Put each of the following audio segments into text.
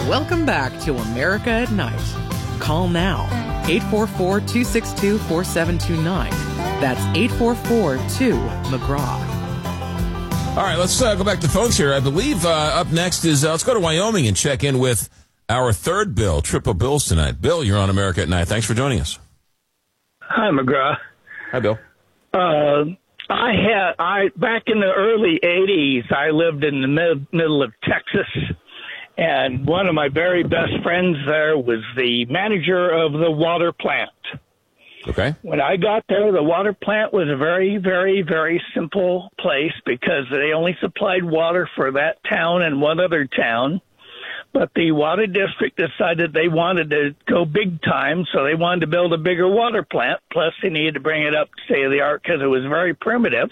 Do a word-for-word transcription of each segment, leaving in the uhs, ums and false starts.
Welcome back to America at Night. Call now, eight four four, two six two, four seven two nine. That's eight four four, two, McGraw. All right, let's uh, go back to phones here. I believe uh, up next is, uh, let's go to Wyoming and check in with our third Bill, Triple Bills tonight. Bill, you're on America at Night. Thanks for joining us. Hi, McGraw. Hi, Bill. Uh, I had, I back in the early eighties, I lived in the mid, middle of Texas, and one of my very best friends there was the manager of the water plant. Okay. When I got there, the water plant was a very, very, very simple place because they only supplied water for that town and one other town. But the water district decided they wanted to go big time, so they wanted to build a bigger water plant. Plus, they needed to bring it up to state of the art because it was very primitive.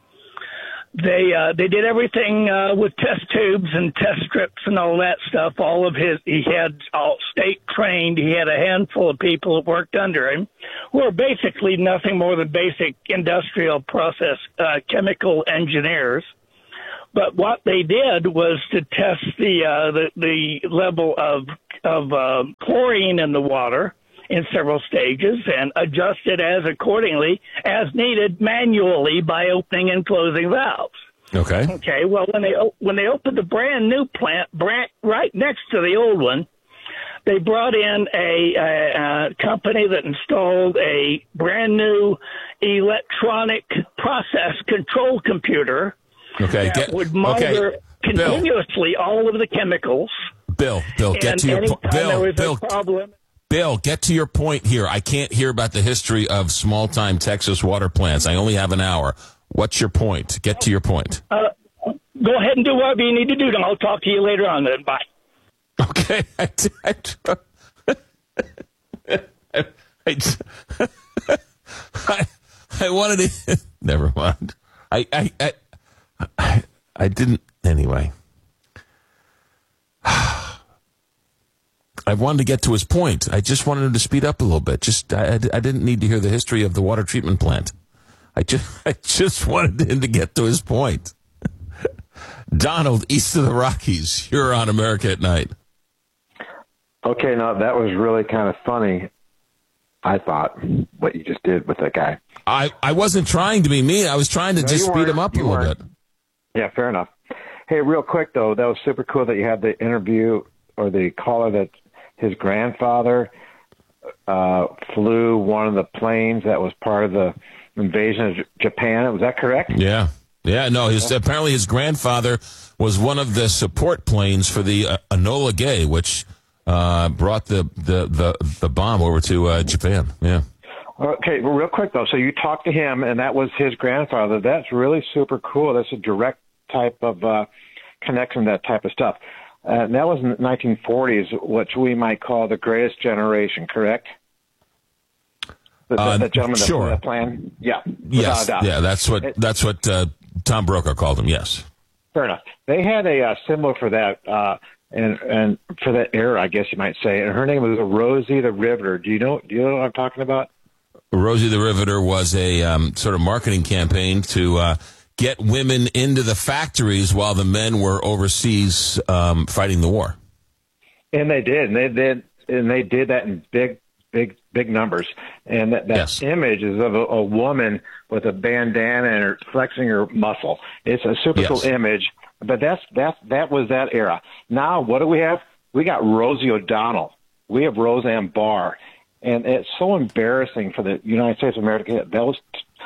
They uh, they did everything uh, with test tubes and test strips and all that stuff. All of his, he had all state trained. He had a handful of people that worked under him, who were basically nothing more than basic industrial process uh, chemical engineers. But what they did was to test the uh, the, the level of of uh, chlorine in the water in several stages and adjust it as accordingly as needed manually by opening and closing valves. Okay. Okay. Well, when they when they opened the brand new plant brand, right next to the old one, they brought in a, a, a company that installed a brand new electronic process control computer. Okay, that get, would monitor okay. continuously Bill. all of the chemicals. Bill, Bill, get and to your point. there Bill, was Bill, a problem. Bill, get to your point here. I can't hear about the history of small-time Texas water plants. I only have an hour. What's your point? Get to your point. Uh, go ahead and do whatever you need to do, and I'll talk to you later on then. Bye. Okay. I, I, I, I, I wanted to... Never mind. I... I, I I, I didn't, anyway. I wanted to get to his point. I just wanted him to speed up a little bit. Just, I, I didn't need to hear the history of the water treatment plant. I just, I just wanted him to get to his point. Donald, east of the Rockies, you're on America at Night. Okay, now that was really kind of funny, I thought, what you just did with that guy. I, I wasn't trying to be mean. I was trying to No, just you speed weren't. him up a You little weren't. bit. Yeah, fair enough. Hey, real quick, though, that was super cool that you had the interview or the caller that his grandfather uh, flew one of the planes that was part of the invasion of J- Japan. Was that correct? Yeah. Yeah, no, his apparently his grandfather was one of the support planes for the uh, Enola Gay, which uh, brought the, the, the, the bomb over to uh, Japan. Yeah. Okay, well, real quick, though. So you talked to him, and that was his grandfather. That's really super cool. That's a direct type of uh, connection, that type of stuff. Uh, and that was in the nineteen forties, which we might call the greatest generation, correct? The, the, Uh, the gentleman that sure. flew that plan? Yeah. Yes, without a doubt. yeah, that's what It- that's what uh, Tom Brokaw called him. Yes, Fair enough. They had a uh, symbol for that, uh, and and for that era, I guess you might say. And her name was Rosie the Riveter. Do you know? Do you know what I'm talking about? Rosie the Riveter was a um, sort of marketing campaign to uh, get women into the factories while the men were overseas um, fighting the war. And they did. And they did. And they did that in big, big, big numbers. And that, that Yes. image is of a, a woman with a bandana and her flexing her muscle. It's a super Yes. cool image. But that's that's that was that era. Now what do we have? We got Rosie O'Donnell. We have Roseanne Barr. And it's so embarrassing for the United States of America. That was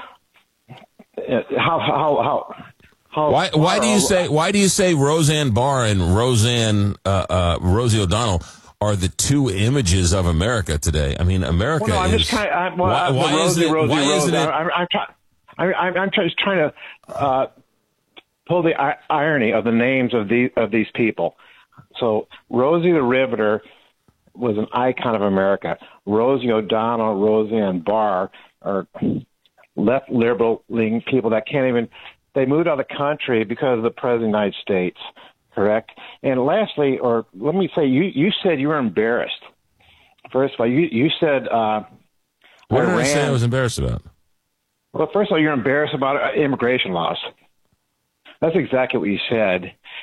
uh, how how how how. Why why do you say why do you say Roseanne Barr and Roseanne uh, uh, Rosie O'Donnell are the two images of America today? I mean, America Well, no, I'm is. just kind of. I, well, why I- the why Rosie, isn't it? Rosie, Why Rosie, isn't it? I'm, I'm, try, I'm, I'm, I'm just trying to uh, pull the I- irony of the names of these of these people. So Rosie the Riveter was an icon of America. Rosie O'Donnell, Roseanne Barr are left liberal-leaning people that can't even. They moved out of the country because of the President of the United States. Correct. And lastly, or let me say, you you said you were embarrassed. First of all, you you said. Uh, What did I Iran- say I was embarrassed about? Well, first of all, you're embarrassed about uh, immigration laws. That's exactly what you said.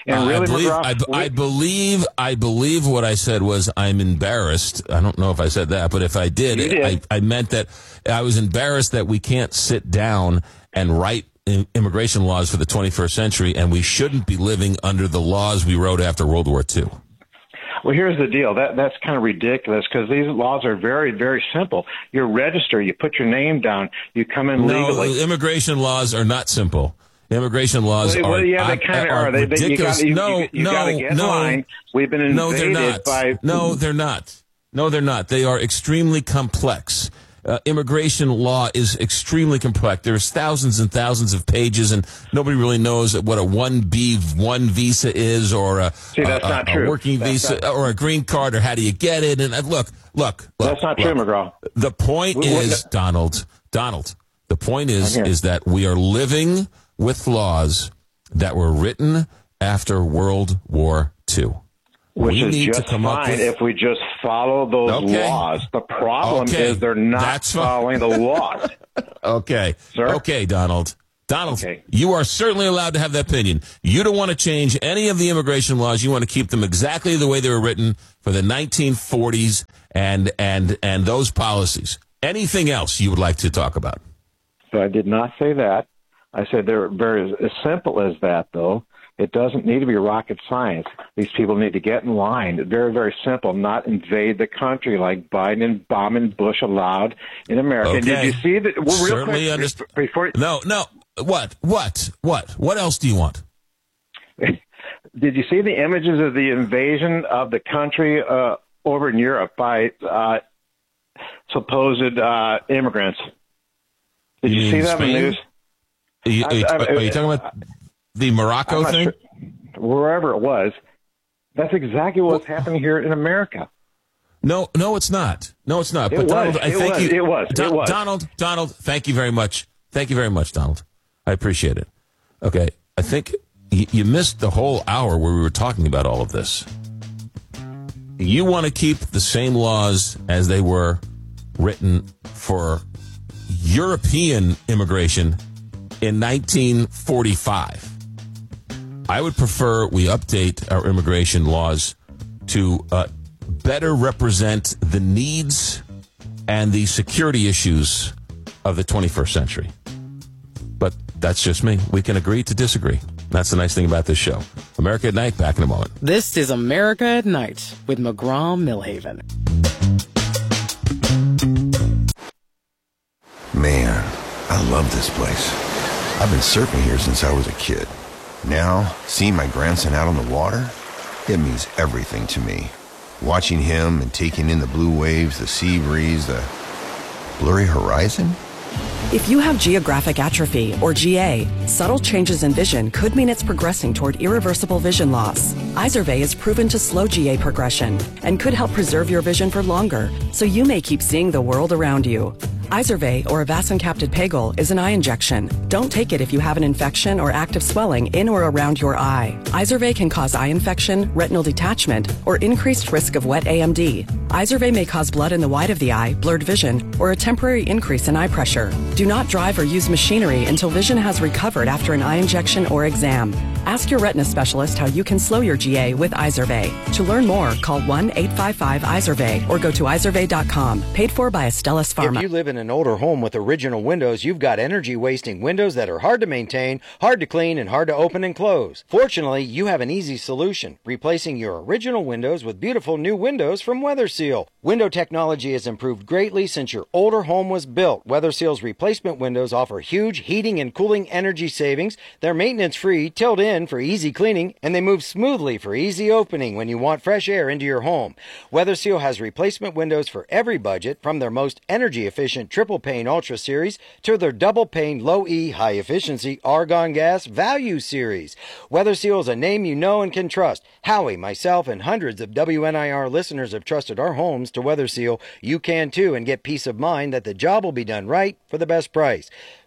And Uh, really, I believe, McGraw, I, we- I believe, I believe what I said was I'm embarrassed. I don't know if I said that, but if I did, You did. I, I meant that I was embarrassed that we can't sit down and write in- immigration laws for the twenty-first century, and we shouldn't be living under the laws we wrote after World War Two. Well, here's the deal. That that's kind of ridiculous because these laws are very, very simple. You register, you put your name down, you come in No, legally. immigration laws are not simple. Immigration laws Well, are, well, yeah, they kind of are, are. They, they, you ridiculous. got, you, no, you, you no, got to get no, in line. We've been invaded no, they're not. by. No, they're not. No, they're not. They are extremely complex. Uh, immigration law is extremely complex. There's thousands and thousands of pages, and nobody really knows what a one B one visa is, or a, See, that's a, not a, true. a working That's visa, not- or a green card, or how do you get it? And uh, look, look, look. That's not look. true, McGraw. The point We- we- is, Donald, Donald, the point is, I'm here. is that we are living with laws that were written after World War Two. Which we is need just to come up fine with, if we just follow those Okay. laws. The problem Okay. is they're not That's fine. following the laws. okay, Sir? okay, Donald. Donald, Okay. you are certainly allowed to have that opinion. You don't want to change any of the immigration laws. You want to keep them exactly the way they were written for the nineteen forties and and and those policies. Anything else you would like to talk about? So I did not say that. I said they're very as simple as that, though. It doesn't need to be rocket science. These people need to get in line. Very, very simple. Not invade the country like Biden and Obama and Bush allowed in America. And Okay. did you see that? Well, real Certainly quick, underst- before, No, no. What? What? What? What else do you want? did you see the images of the invasion of the country uh, over in Europe by uh, supposed uh, immigrants? Did You you, see mean that in the Spain? news? Are you, are you, I- I- are you talking about the Morocco I'm not thing? sure. Wherever it was, that's exactly what's happening here in America. No, no, it's not. No, it's not. It but was. Donald, I It thank was. you. It was. Don- It was. Donald, Donald, thank you very much. Thank you very much, Donald. I appreciate it. Okay, I think y- you missed the whole hour where we were talking about all of this. You want to keep the same laws as they were written for European immigration in nineteen forty-five. I would prefer we update our immigration laws to uh, better represent the needs and the security issues of the twenty-first century. But that's just me. We can agree to disagree. That's the nice thing about this show. America at Night, back in a moment. This is America at Night with McGraw-Millhaven. Man, I love this place. I've been surfing here since I was a kid. Now, seeing my grandson out on the water, it means everything to me. Watching him and taking in the blue waves, the sea breeze, the blurry horizon. If you have geographic atrophy, or G A, subtle changes in vision could mean it's progressing toward irreversible vision loss. Izervay is proven to slow G A progression and could help preserve your vision for longer, so you may keep seeing the world around you. Izervay, or avacincaptad pegol, is an eye injection. Don't take it if you have an infection or active swelling in or around your eye. Izervay can cause eye infection, retinal detachment, or increased risk of wet A M D. Izervay may cause blood in the white of the eye, blurred vision, or a temporary increase in eye pressure. Do not drive or use machinery until vision has recovered after an eye injection or exam. Ask your retina specialist how you can slow your G A with Izervay. To learn more, call one eight five five Izervay or go to izervay dot com. Paid for by Astellas Pharma. If you live in an older home with original windows, you've got energy-wasting windows that are hard to maintain, hard to clean, and hard to open and close. Fortunately, you have an easy solution, replacing your original windows with beautiful new windows from WeatherSeal. Window technology has improved greatly since your older home was built. WeatherSeal's replacement windows offer huge heating and cooling energy savings. They're maintenance-free, tilled in for easy cleaning, and they move smoothly for easy opening when you want fresh air into your home. WeatherSeal has replacement windows for every budget, from their most energy-efficient triple pane Ultra Series to their double pane low E high efficiency argon gas value series. WeatherSeal is a name you know and can trust. Howie, myself, and hundreds of W N I R listeners have trusted our homes to WeatherSeal. You can too, and get peace of mind that the job will be done right for the best price.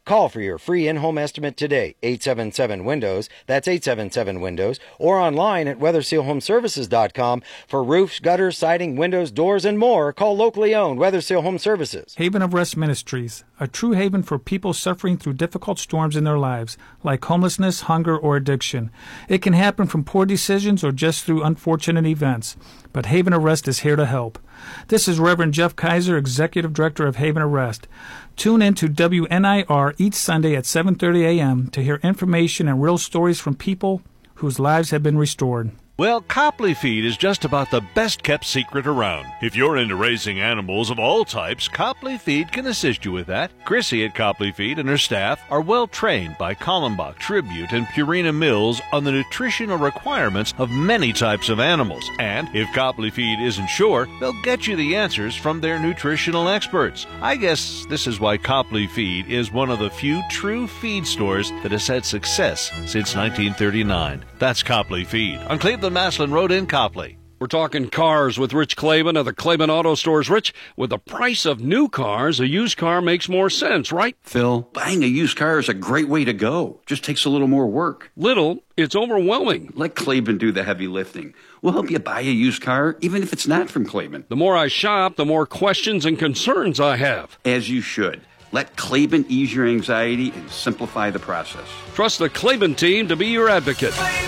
Call for your free in-home estimate today, eight seven seven Windows, that's eight seven seven Windows, or online at weather seal home services dot com for roofs, gutters, siding, windows, doors, and more. Call locally owned Weatherseal Home Services. Haven of Rest Ministries, a true haven for people suffering through difficult storms in their lives, like homelessness, hunger, or addiction. It can happen from poor decisions or just through unfortunate events, but Haven of Rest is here to help. This is Reverend Jeff Kaiser, Executive Director of Haven of Rest. Tune in to W N I R each Sunday at seven thirty a.m. to hear information and real stories from people whose lives have been restored. Well, Copley Feed is just about the best-kept secret around. If you're into raising animals of all types, Copley Feed can assist you with that. Chrissy at Copley Feed and her staff are well-trained by Kallenbach, Tribute, and Purina Mills on the nutritional requirements of many types of animals. And if Copley Feed isn't sure, they'll get you the answers from their nutritional experts. I guess this is why Copley Feed is one of the few true feed stores that has had success since nineteen thirty-nine. That's Copley Feed on Cleveland Maslin Road in Copley. We're talking cars with Rich Claiborne of the Claiborne Auto Stores. Rich, with the price of new cars, a used car makes more sense, right? Phil, buying a used car is a great way to go. Just takes a little more work. Little? It's overwhelming. Let Claiborne do the heavy lifting. We'll help you buy a used car, even if it's not from Claiborne. The more I shop, the more questions and concerns I have. As you should. Let Claiborne ease your anxiety and simplify the process. Trust the Claiborne team to be your advocate.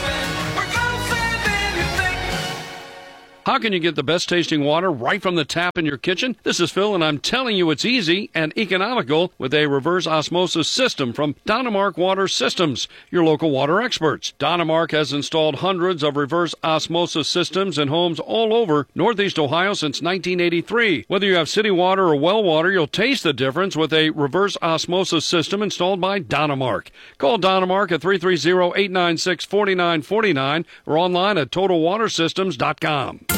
How can you get the best tasting water right from the tap in your kitchen? This is Phil, and I'm telling you it's easy and economical with a reverse osmosis system from Dynamark Water Systems, your local water experts. Dynamark has installed hundreds of reverse osmosis systems in homes all over Northeast Ohio since nineteen eighty-three. Whether you have city water or well water, you'll taste the difference with a reverse osmosis system installed by Dynamark. Call Dynamark at three three zero, eight nine six, four nine four nine or online at total water systems dot com.